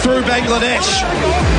through Bangladesh.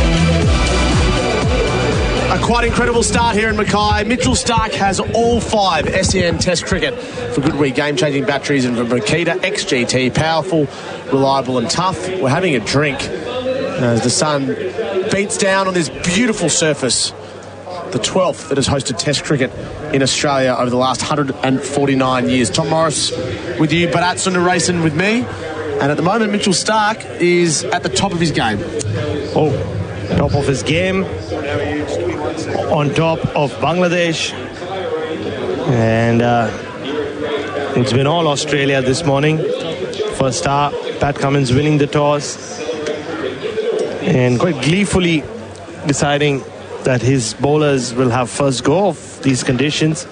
A quite incredible start here in Mackay. Mitchell Starc has all 5 SEN Test cricket for Goodwee game-changing batteries and for Makita XGT. Powerful, reliable and tough. We're having a drink as the sun beats down on this beautiful surface, the 12th that has hosted Test cricket in Australia over the last 149 years. Tom Morris with you, Bharat Sundaresan with me. And at the moment, Mitchell Starc is at the top of his game. Oh, top of his game, on top of Bangladesh. And it's been all Australia this morning. First start, Pat Cummins winning the toss and quite gleefully deciding that his bowlers will have first go of these conditions.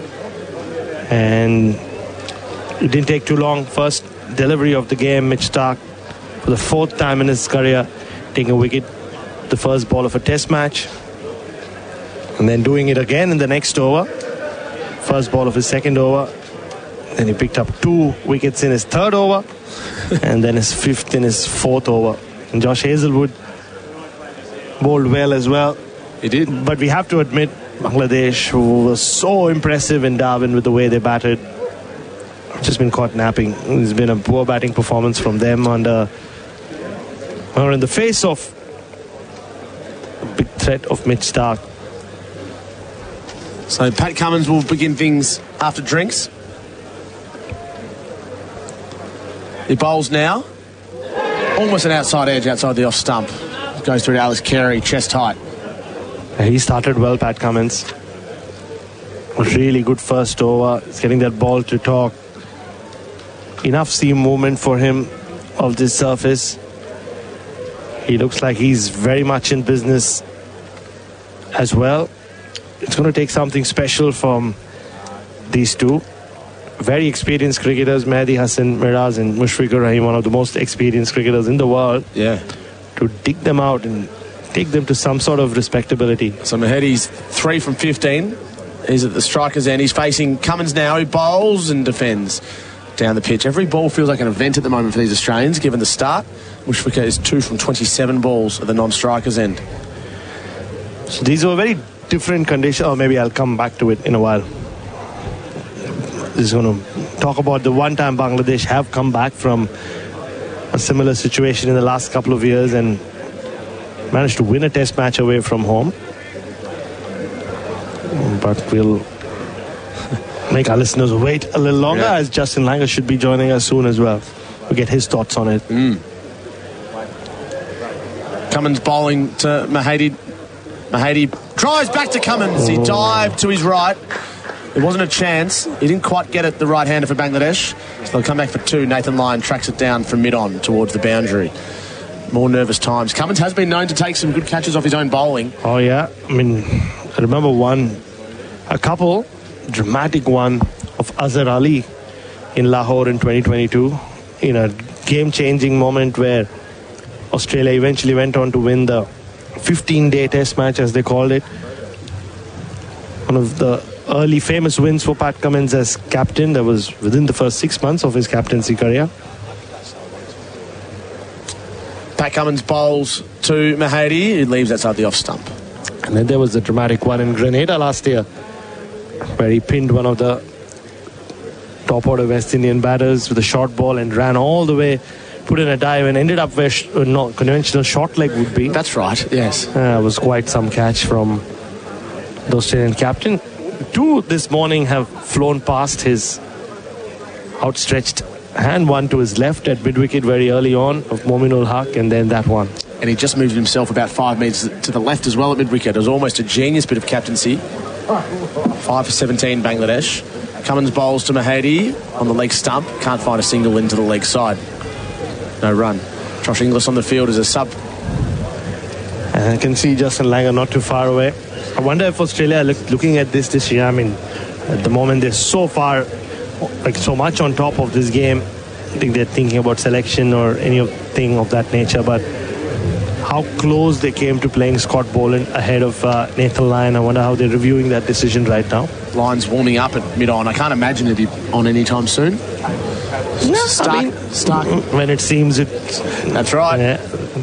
And it didn't take too long. First delivery of the game, Mitch Starc, for the 4th time in his career, taking a wicket, the first ball of a test match, and then doing it again in the next over, first ball of his 2nd over. Then he picked up 2 wickets in his 3rd over and then his 5th in his 4th over. And Josh Hazlewood bowled well as well. He did. But we have to admit, Bangladesh, who was so impressive in Darwin with the way they batted, just been caught napping. It's been a poor batting performance from them in the face of a big threat of Mitch Starc. So Pat Cummins will begin things after drinks. He bowls now. Almost an outside edge outside the off stump. Goes through to Alex Carey, chest height. He started well, Pat Cummins. Really good first over. He's getting that ball to talk. Enough seam movement for him of this surface. He looks like he's very much in business as well. It's going to take something special from these two. Very experienced cricketers, Mehdi Hasan Miraz and Mushfiqur Rahim, one of the most experienced cricketers in the world. Yeah. To dig them out and take them to some sort of respectability. So Mehdi's 3 from 15. He's at the striker's end. He's facing Cummins now, who bowls and defends down the pitch. Every ball feels like an event at the moment for these Australians, given the start. Mushfiqur is 2 from 27 balls at the non-striker's end. So these were very different conditions, or maybe I'll come back to it in a while. This is going to talk about the one time Bangladesh have come back from a similar situation in the last couple of years and managed to win a test match away from home. But we'll make our listeners wait a little longer, as Justin Langer should be joining us soon as well. We'll get his thoughts on it. Cummins bowling to Mahady. Mahady drives back to Cummins. He dived to his right. It wasn't a chance. He didn't quite get it, the right-hander for Bangladesh. So they'll come back for 2. Nathan Lyon tracks it down from mid-on towards the boundary. More nervous times. Cummins has been known to take some good catches off his own bowling. Oh, yeah. I mean, I remember a couple, dramatic one of Azhar Ali in Lahore in 2022, in a game-changing moment where Australia eventually went on to win the 15-day test match, as they called it. One of the early famous wins for Pat Cummins as captain. That was within the first 6 months of his captaincy career. Pat Cummins bowls to Mahady, who leaves outside the off stump. And then there was the dramatic one in Grenada last year, where he pinned one of the top order West Indian batters with a short ball and ran all the way, put in a dive and ended up where conventional short leg would be. That's right, yes. It was quite some catch from the Australian captain. 2 this morning have flown past his outstretched hand. One to his left at mid-wicket very early on of Mominul Haq, and then that one. And he just moved himself about 5 metres to the left as well at mid-wicket. It was almost a genius bit of captaincy. 5 for 17 Bangladesh. Cummins bowls to Mahady on the leg stump. Can't find a single into the leg side. No run. Josh Inglis on the field as a sub. And I can see Justin Langer not too far away. I wonder if Australia looking at this year, I mean, at the moment they're so far, like so much on top of this game. I think they're thinking about selection or anything of that nature, but how close they came to playing Scott Boland ahead of Nathan Lyon. I wonder how they're reviewing that decision right now. Lyon's warming up at mid-on. I can't imagine he'll be on anytime soon. Stark. When it seems it. That's right. Yeah.